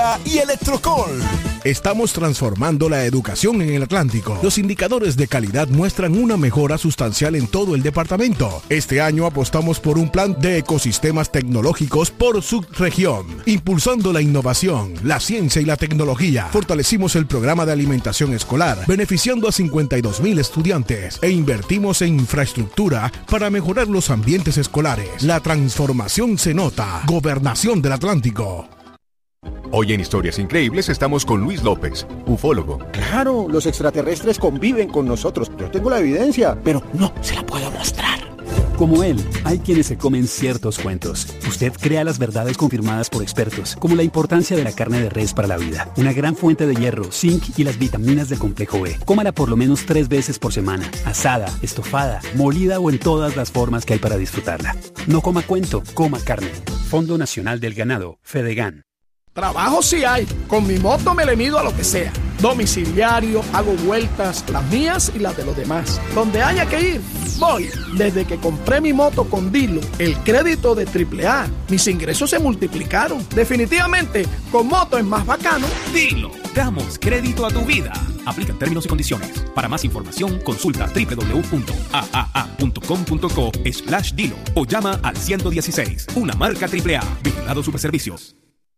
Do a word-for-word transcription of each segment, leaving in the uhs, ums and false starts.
Mega y Electrocol. Estamos transformando la educación en el Atlántico. Los indicadores de calidad muestran una mejora sustancial en todo el departamento. Este año apostamos por un plan de ecosistemas tecnológicos por subregión, impulsando la innovación, la ciencia y la tecnología. Fortalecimos el programa de alimentación escolar, beneficiando a cincuenta y dos mil estudiantes, e invertimos en infraestructura para mejorar los ambientes escolares. La transformación se nota. Gobernación del Atlántico. Hoy en Historias Increíbles estamos con Luis López, ufólogo. Claro, los extraterrestres conviven con nosotros. Yo tengo la evidencia, pero no se la puedo mostrar. Como él, hay quienes se comen ciertos cuentos. Usted crea las verdades confirmadas por expertos, como la importancia de la carne de res para la vida, una gran fuente de hierro, zinc y las vitaminas del complejo B. Cómala por lo menos tres veces por semana, asada, estofada, molida o en todas las formas que hay para disfrutarla. No coma cuento, coma carne. Fondo Nacional del Ganado, Fedegan. Trabajo sí hay. Con mi moto me le mido a lo que sea. Domiciliario, hago vueltas, las mías y las de los demás. Donde haya que ir, voy. Desde que compré mi moto con Dilo, el crédito de triple A, mis ingresos se multiplicaron. Definitivamente, con moto es más bacano. Dilo, damos crédito a tu vida. Aplican términos y condiciones. Para más información, consulta doble u doble u doble u punto a a a punto com punto co slash Dilo o llama al ciento dieciséis. Una marca triple A. Vigilado Superservicios.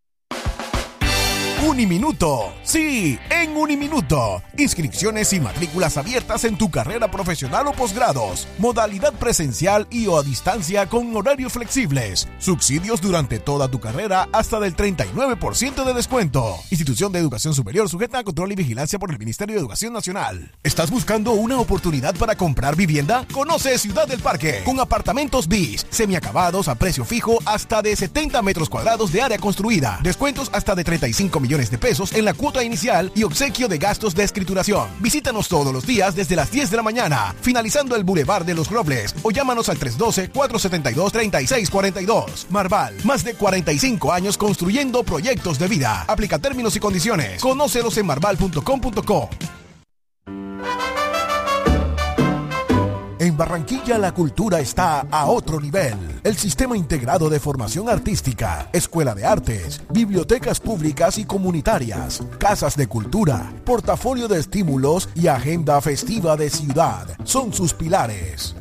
Uniminuto. Sí, en Uniminuto. Inscripciones y matrículas abiertas en tu carrera profesional o posgrados. Modalidad presencial y o a distancia con horarios flexibles. Subsidios durante toda tu carrera hasta del treinta y nueve por ciento de descuento. Institución de Educación Superior sujeta a control y vigilancia por el Ministerio de Educación Nacional. ¿Estás buscando una oportunidad para comprar vivienda? Conoce Ciudad del Parque, con apartamentos bis, semiacabados a precio fijo hasta de setenta metros cuadrados de área construida. Descuentos hasta de treinta y cinco millones de pesos en la cuota inicial y obsequio de gastos de escrituración. Visítanos todos los días desde las diez de la mañana, finalizando el Boulevard de los Robles, o llámanos al tres uno dos, cuatro siete dos, tres seis cuatro dos. Marval, más de cuarenta y cinco años construyendo proyectos de vida. Aplica términos y condiciones. Conócelos en marval punto com punto co. En Barranquilla la cultura está a otro nivel. El Sistema Integrado de Formación Artística, Escuela de Artes, bibliotecas públicas y comunitarias, casas de cultura, portafolio de estímulos y agenda festiva de ciudad son sus pilares.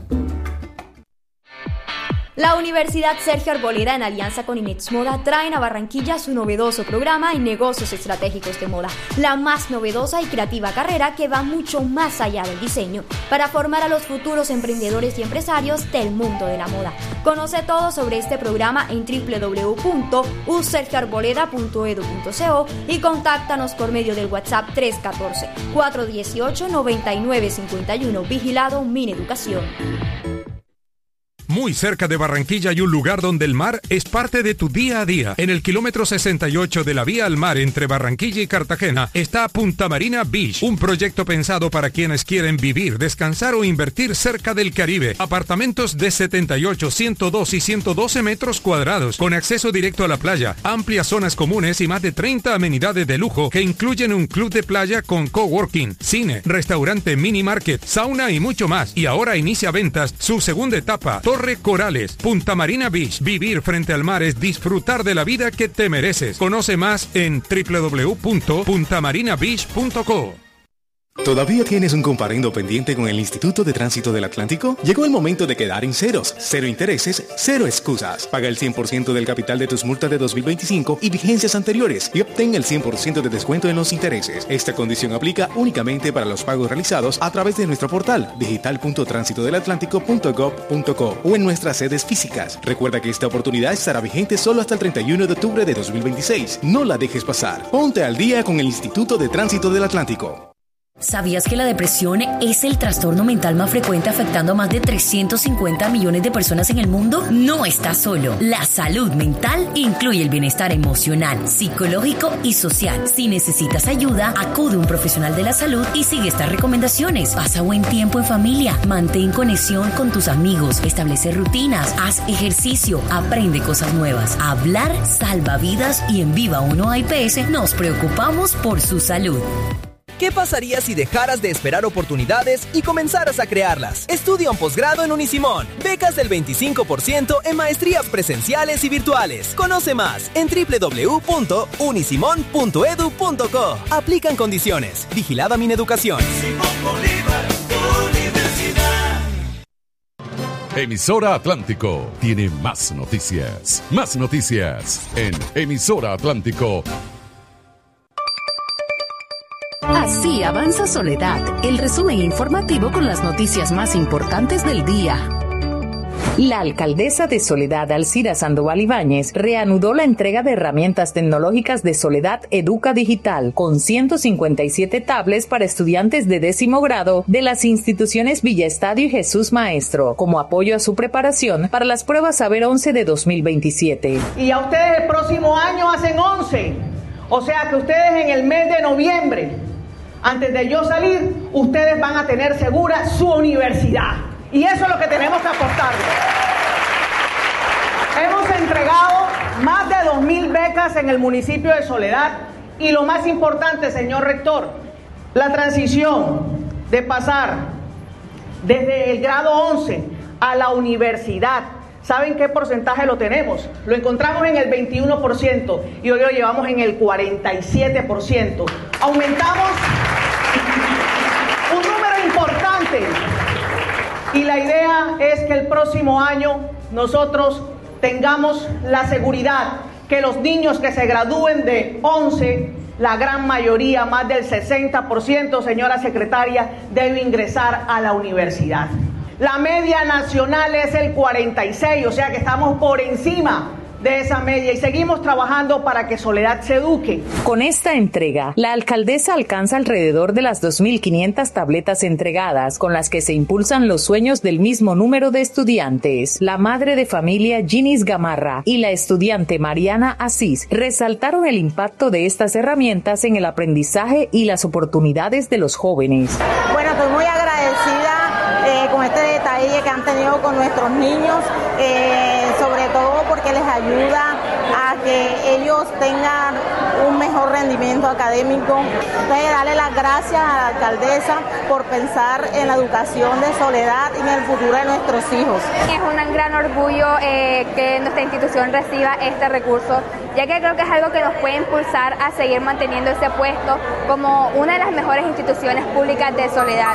La Universidad Sergio Arboleda, en alianza con Inex Moda, traen a Barranquilla su novedoso programa en negocios estratégicos de moda, la más novedosa y creativa carrera que va mucho más allá del diseño, para formar a los futuros emprendedores y empresarios del mundo de la moda. Conoce todo sobre este programa en doble u doble u doble u punto u sergio arboleda punto edu punto co y contáctanos por medio del WhatsApp tres uno cuatro, cuatro uno ocho, nueve nueve cinco uno, vigilado Mineducación. Muy cerca de Barranquilla hay un lugar donde el mar es parte de tu día a día. En el kilómetro sesenta y ocho de la vía al mar entre Barranquilla y Cartagena está Punta Marina Beach, un proyecto pensado para quienes quieren vivir, descansar o invertir cerca del Caribe. Apartamentos de setenta y ocho, ciento dos y ciento doce metros cuadrados, con acceso directo a la playa, amplias zonas comunes y más de treinta amenidades de lujo que incluyen un club de playa con coworking, cine, restaurante, mini market, sauna y mucho más. Y ahora inicia ventas su segunda etapa, Torre Corales, Punta Marina Beach. Vivir frente al mar es disfrutar de la vida que te mereces. Conoce más en doble u doble u doble u punto punta marina beach punto co. ¿Todavía tienes un comparendo pendiente con el Instituto de Tránsito del Atlántico? Llegó el momento de quedar en ceros, cero intereses, cero excusas. Paga el cien por ciento del capital de tus multas de dos mil veinticinco y vigencias anteriores y obtén el cien por ciento de descuento en los intereses. Esta condición aplica únicamente para los pagos realizados a través de nuestro portal digital punto tránsito del atlántico punto gob punto co o en nuestras sedes físicas. Recuerda que esta oportunidad estará vigente solo hasta el treinta y uno de octubre de dos mil veintiséis. No la dejes pasar. Ponte al día con el Instituto de Tránsito del Atlántico. ¿Sabías que la depresión es el trastorno mental más frecuente afectando a más de trescientos cincuenta millones de personas en el mundo? No estás solo. La salud mental incluye el bienestar emocional, psicológico y social. Si necesitas ayuda, acude a un profesional de la salud y sigue estas recomendaciones. Pasa buen tiempo en familia, mantén conexión con tus amigos, establece rutinas, haz ejercicio, aprende cosas nuevas. Hablar salva vidas y en Viva uno A I P S nos preocupamos por su salud. ¿Qué pasaría si dejaras de esperar oportunidades y comenzaras a crearlas? Estudia un posgrado en Unisimón. Becas del veinticinco por ciento en maestrías presenciales y virtuales. Conoce más en doble u doble u doble u punto unisimón punto edu punto co. Aplican condiciones. Vigilada Mineducación. Emisora Atlántico tiene más noticias. Más noticias en Emisora Atlántico. Así avanza Soledad, el resumen informativo con las noticias más importantes del día. La alcaldesa de Soledad, Alcira Sandoval Ibáñez, reanudó la entrega de herramientas tecnológicas de Soledad Educa Digital, con ciento cincuenta y siete tablets para estudiantes de décimo grado de las instituciones Villa Estadio y Jesús Maestro, como apoyo a su preparación para las pruebas Saber once de dos mil veintisiete. Y a ustedes el próximo año hacen once, o sea que ustedes en el mes de noviembre, antes de yo salir, ustedes van a tener segura su universidad. Y eso es lo que tenemos que aportarles. Hemos entregado más de dos mil becas en el municipio de Soledad. Y lo más importante, señor rector, la transición de pasar desde el grado once a la universidad. ¿Saben qué porcentaje lo tenemos? Lo encontramos en el veintiuno por ciento y hoy lo llevamos en el cuarenta y siete por ciento. Aumentamos un número importante. Y la idea es que el próximo año nosotros tengamos la seguridad que los niños que se gradúen de once, la gran mayoría, más del sesenta por ciento, señora secretaria, debe ingresar a la universidad. La media nacional es el cuarenta y seis, o sea que estamos por encima de esa media y seguimos trabajando para que Soledad se eduque. Con esta entrega, la alcaldesa alcanza alrededor de las dos mil quinientas tabletas entregadas, con las que se impulsan los sueños del mismo número de estudiantes. La madre de familia Ginis Gamarra y la estudiante Mariana Asís resaltaron el impacto de estas herramientas en el aprendizaje y las oportunidades de los jóvenes. Bueno, estoy muy agradecida eh, con este detalle que han tenido con nuestros niños, eh, sobre todo porque les ayuda a que ellos tengan un mejor rendimiento académico. Entonces, darle las gracias a la alcaldesa por pensar en la educación de Soledad y en el futuro de nuestros hijos. Es un gran orgullo eh, que nuestra institución reciba este recurso, ya que creo que es algo que nos puede impulsar a seguir manteniendo ese puesto como una de las mejores instituciones públicas de Soledad.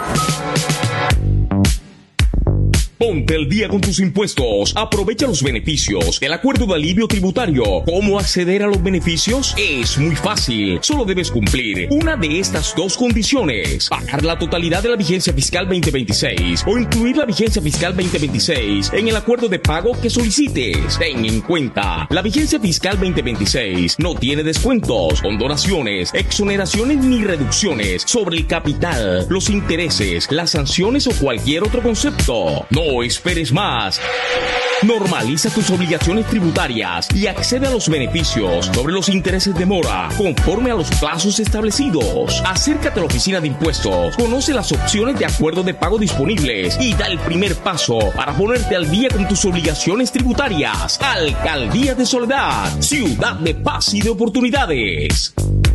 Ponte al día con tus impuestos. Aprovecha los beneficios del acuerdo de alivio tributario. ¿Cómo acceder a los beneficios? Es muy fácil. Solo debes cumplir una de estas dos condiciones: pagar la totalidad de la vigencia fiscal veinte veintiséis o incluir la vigencia fiscal veinte veintiséis en el acuerdo de pago que solicites. Ten en cuenta, la vigencia fiscal veinte veintiséis no tiene descuentos, condonaciones, exoneraciones ni reducciones sobre el capital, los intereses, las sanciones o cualquier otro concepto. No No esperes más. Normaliza tus obligaciones tributarias y accede a los beneficios sobre los intereses de mora conforme a los plazos establecidos. Acércate a la oficina de impuestos, conoce las opciones de acuerdo de pago disponibles y da el primer paso para ponerte al día con tus obligaciones tributarias. Alcaldía de Soledad, ciudad de paz y de oportunidades.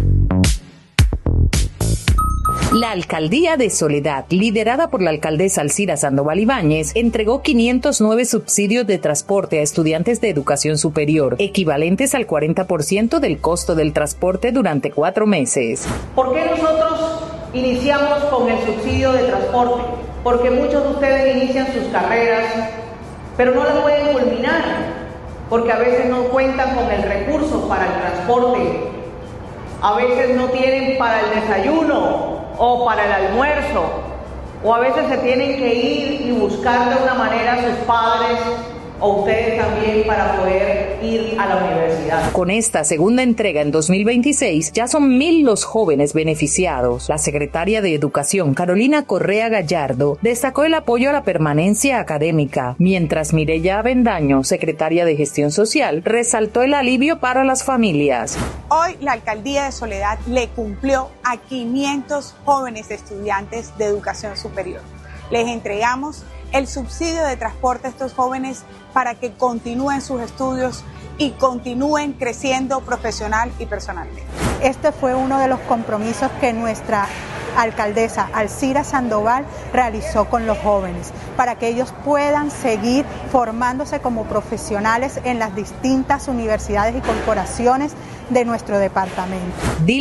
La alcaldía de Soledad, liderada por la alcaldesa Alcira Sandoval Ibáñez, entregó quinientos nueve subsidios de transporte a estudiantes de educación superior, equivalentes al cuarenta por ciento del costo del transporte durante cuatro meses. ¿Por qué nosotros iniciamos con el subsidio de transporte? Porque muchos de ustedes inician sus carreras, pero no las pueden culminar, porque a veces no cuentan con el recurso para el transporte, a veces no tienen para el desayuno o para el almuerzo, o a veces se tienen que ir y buscar de una manera a sus padres o ustedes también para poder ir a la universidad. Con esta segunda entrega en dos mil veintiséis, ya son mil los jóvenes beneficiados. La secretaria de Educación, Carolina Correa Gallardo, destacó el apoyo a la permanencia académica, mientras Mireya Avendaño, secretaria de Gestión Social, resaltó el alivio para las familias. Hoy la Alcaldía de Soledad le cumplió a quinientos jóvenes estudiantes de educación superior. Les entregamos el subsidio de transporte a estos jóvenes para que continúen sus estudios y continúen creciendo profesional y personalmente. Este fue uno de los compromisos que nuestra alcaldesa Alcira Sandoval realizó con los jóvenes, para que ellos puedan seguir formándose como profesionales en las distintas universidades y corporaciones de nuestro departamento.